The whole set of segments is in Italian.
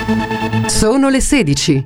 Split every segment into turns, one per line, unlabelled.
Sono le 16.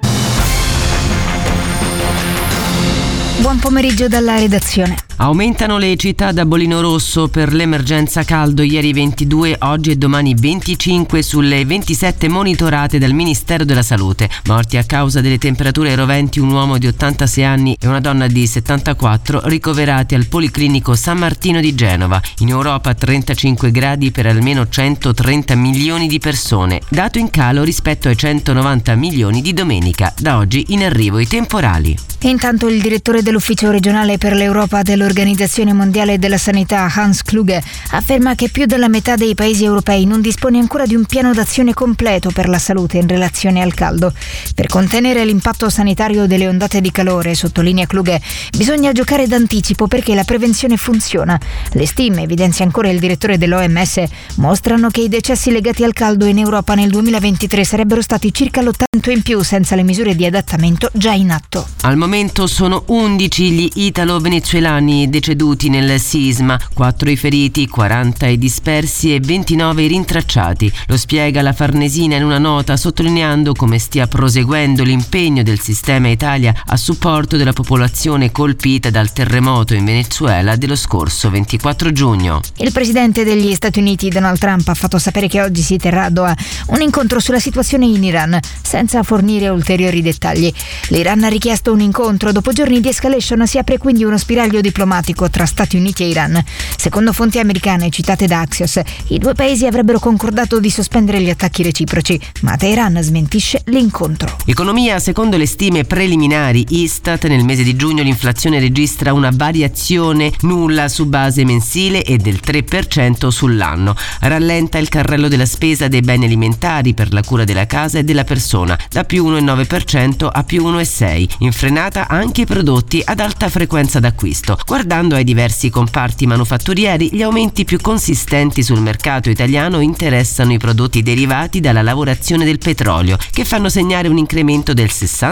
Buon pomeriggio dalla redazione.
Aumentano le città da bollino rosso per l'emergenza caldo, ieri 22, oggi e domani 25 sulle 27 monitorate dal Ministero della Salute. Morti a causa delle temperature roventi un uomo di 86 anni e una donna di 74 ricoverati al Policlinico San Martino di Genova. In Europa 35 gradi per almeno 130 milioni di persone, dato in calo rispetto ai 190 milioni di domenica. Da oggi in arrivo i temporali.
E intanto il direttore dell'Ufficio regionale per l'Europa dell'Organizzazione Mondiale della Sanità, Hans Kluge, afferma che più della metà dei paesi europei non dispone ancora di un piano d'azione completo per la salute in relazione al caldo. Per contenere l'impatto sanitario delle ondate di calore, sottolinea Kluge, bisogna giocare d'anticipo perché la prevenzione funziona. Le stime, evidenzia ancora il direttore dell'OMS, mostrano che i decessi legati al caldo in Europa nel 2023 sarebbero stati circa l'80% in più senza le misure di adattamento già in atto.
Al momento sono 11 gli italo-venezuelani deceduti nel sisma, 4 i feriti, 40 i dispersi e 29 i rintracciati. Lo spiega la Farnesina in una nota sottolineando come stia proseguendo l'impegno del sistema Italia a supporto della popolazione colpita dal terremoto in Venezuela dello scorso 24 giugno.
Il presidente degli Stati Uniti, Donald Trump, ha fatto sapere che oggi si terrà a Doha un incontro sulla situazione in Iran, senza fornire ulteriori dettagli. L'Iran ha richiesto un incontro. Dopo giorni di escalation si apre quindi uno spiraglio diplomatico tra Stati Uniti e Iran. Secondo fonti americane citate da Axios, i due paesi avrebbero concordato di sospendere gli attacchi reciproci, ma Teheran smentisce l'incontro.
Economia, secondo le stime preliminari Istat, nel mese di giugno l'inflazione registra una variazione nulla su base mensile e del 3% sull'anno. Rallenta il carrello della spesa dei beni alimentari per la cura della casa e della persona, da più 1,9% a più 1,6%. In frenata anche i prodotti ad alta frequenza d'acquisto. Guardando ai diversi comparti manufatturieri, gli aumenti più consistenti sul mercato italiano interessano i prodotti derivati dalla lavorazione del petrolio, che fanno segnare un incremento del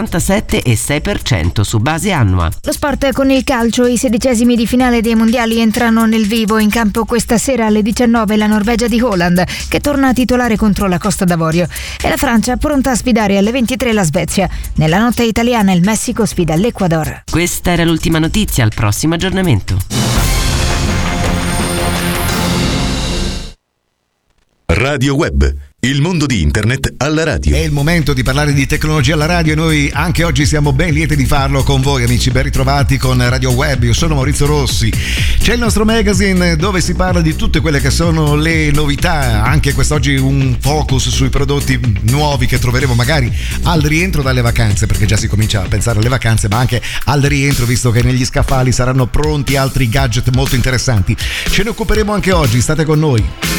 67,6% su base annua.
Lo sport con il calcio, i 16esimi di finale dei mondiali entrano nel vivo. In campo questa sera alle 19 la Norvegia di Haaland, che torna a titolare contro la Costa d'Avorio, e la Francia pronta a sfidare alle 23 la Svezia. Nella notte italiana il Messico sfida l'Ecuador.
Questa era l'ultima notizia, al prossimo aggiornamento.
Radio Web, il mondo di internet alla radio.
È il momento di parlare di tecnologia alla radio e noi anche oggi siamo ben lieti di farlo con voi, amici. Ben ritrovati con Radio Web. Io sono Maurizio Rossi. C'è il nostro magazine dove si parla di tutte quelle che sono le novità. Anche quest'oggi un focus sui prodotti nuovi che troveremo magari al rientro dalle vacanze, perché già si comincia a pensare alle vacanze, ma anche al rientro, visto che negli scaffali saranno pronti altri gadget molto interessanti. Ce ne occuperemo anche oggi, state con noi.